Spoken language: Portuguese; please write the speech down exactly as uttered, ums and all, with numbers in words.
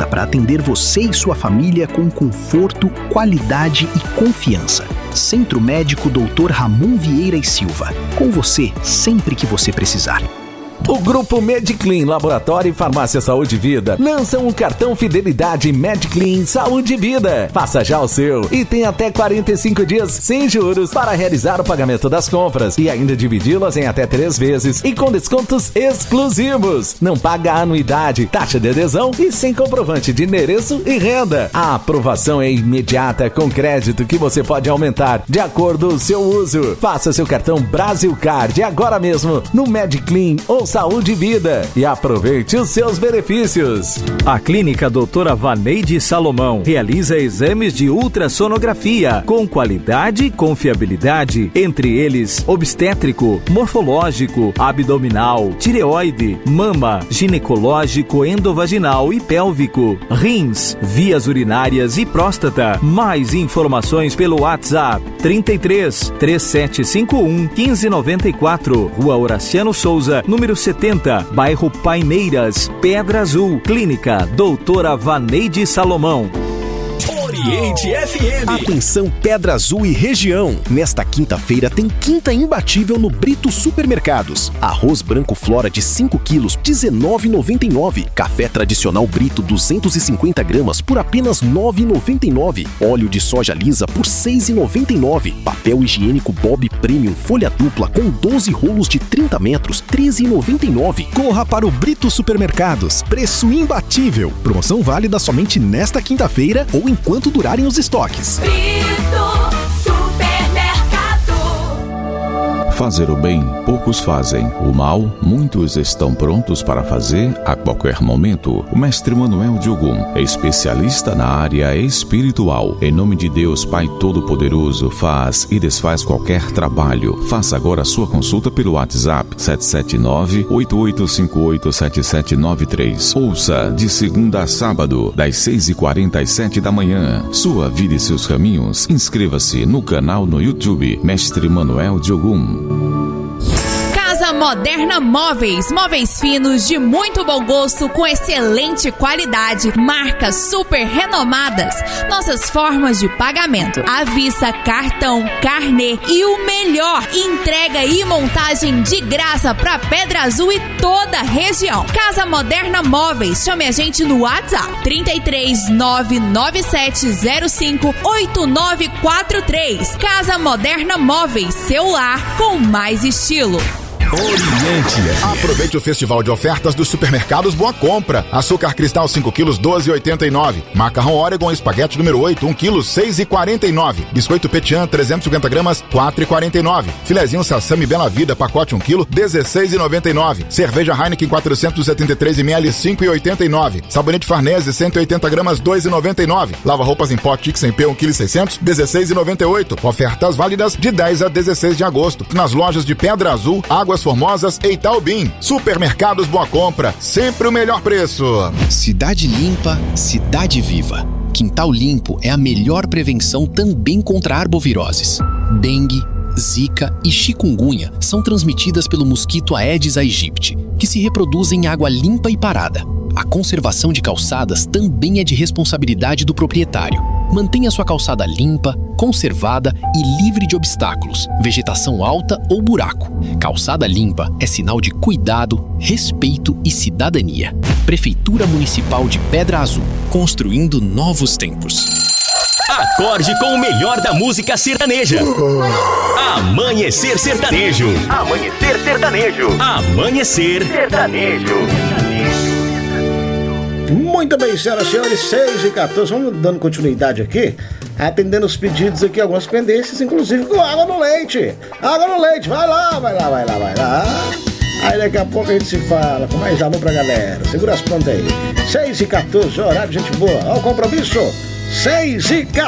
pronta para atender você e sua família com conforto, qualidade e confiança. Centro Médico doutor Ramon Vieira e Silva. Com você sempre que você precisar. O Grupo Mediclean Laboratório e Farmácia Saúde e Vida lançam o cartão Fidelidade Mediclean Saúde e Vida. Faça já o seu e tem até quarenta e cinco dias sem juros para realizar o pagamento das compras e ainda dividi-las em até três vezes e com descontos exclusivos. Não paga anuidade, taxa de adesão e sem comprovante de endereço e renda. A aprovação é imediata com crédito que você pode aumentar de acordo com o seu uso. Faça seu cartão Brasil Card agora mesmo no Mediclean ou Saúde e Vida e aproveite os seus benefícios. A Clínica Doutora Vaneide Salomão realiza exames de ultrassonografia com qualidade e confiabilidade, entre eles obstétrico, morfológico, abdominal, tireoide, mama, ginecológico, endovaginal e pélvico, rins, vias urinárias e próstata. Mais informações pelo WhatsApp trinta e três, três sete cinco um, um cinco nove quatro, Rua Horaciano Souza, número setenta, bairro Paineiras, Pedra Azul. Clínica Doutora Vaneide Salomão. Oriente F M. Atenção Pedra Azul e região. Nesta quinta-feira tem quinta imbatível no Brito Supermercados. Arroz branco Flora de cinco quilos, dezenove reais e noventa e nove centavos. Café tradicional Brito duzentos e cinquenta gramas por apenas nove reais e noventa e nove centavos. Óleo de soja lisa por seis reais e noventa e nove centavos. Papel higiênico Bob Premium folha dupla com doze rolos de trinta metros, treze reais e noventa e nove centavos. Corra para o Brito Supermercados. Preço imbatível. Promoção válida somente nesta quinta-feira ou enquanto durarem os estoques. Fazer o bem, poucos fazem. O mal, muitos estão prontos para fazer a qualquer momento. O mestre Manuel de Ogum é especialista na área espiritual. Em nome de Deus Pai Todo-Poderoso, faz e desfaz qualquer trabalho. Faça agora a sua consulta pelo WhatsApp sete sete nove, oito oito cinco oito, sete sete nove três. Ouça de segunda a sábado, das seis e quarenta e sete da manhã. Sua vida e seus caminhos. Inscreva-se no canal no YouTube Mestre Manuel de Ogum. Casa Moderna Móveis, móveis finos de muito bom gosto com excelente qualidade, marcas super renomadas, nossas formas de pagamento, à vista, cartão, carnê e o melhor, entrega e montagem de graça para Pedra Azul e toda a região. Casa Moderna Móveis, chame a gente no WhatsApp trinta e três, nove nove sete zero cinco, oito nove quatro três. Casa Moderna Móveis, seu lar com mais estilo. Oriente. Aproveite o festival de ofertas dos supermercados Boa Compra. Açúcar cristal cinco quilos, doze reais e oitenta e nove centavos. Macarrão Oregon espaguete número oito, um quilo, seis reais e quarenta e nove centavos. Biscoito Petian trezentos e cinquenta gramas, quatro reais e quarenta e nove centavos. Filezinho Sassami Bela Vida, pacote um quilo, dezesseis reais e noventa e nove centavos. Cerveja Heineken quatrocentos e setenta e três mililitros, cinco reais e oitenta e nove centavos. Sabonete Farnese cento e oitenta gramas, dois reais e noventa e nove centavos. Lava roupas em pó Tix em P um quilo e seiscentos, dezesseis reais e noventa e oito centavos. Ofertas válidas de dez a dezesseis de agosto. Nas lojas de Pedra Azul, Águas Formosas e Itaubim. Supermercados Boa Compra, sempre o melhor preço. Cidade limpa, cidade viva. Quintal limpo é a melhor prevenção também contra arboviroses. Dengue, zika e chikungunya são transmitidas pelo mosquito Aedes aegypti, que se reproduz em água limpa e parada. A conservação de calçadas também é de responsabilidade do proprietário. Mantenha sua calçada limpa, conservada e livre de obstáculos, vegetação alta ou buraco. Calçada limpa é sinal de cuidado, respeito e cidadania. Prefeitura Municipal de Pedra Azul, construindo novos tempos. Acorde com o melhor da música sertaneja. Amanhecer Sertanejo. Amanhecer Sertanejo. Amanhecer Sertanejo. Muito bem, senhoras e senhores, seis e quatorze, vamos dando continuidade aqui, atendendo os pedidos aqui, algumas pendências, inclusive com água no leite. Água no leite, vai lá, vai lá, vai lá, vai lá. Aí daqui a pouco a gente se fala com mais amor pra galera. Segura as pontas aí. seis e quatorze, horário, gente boa. Ó o compromisso. seis e quatorze.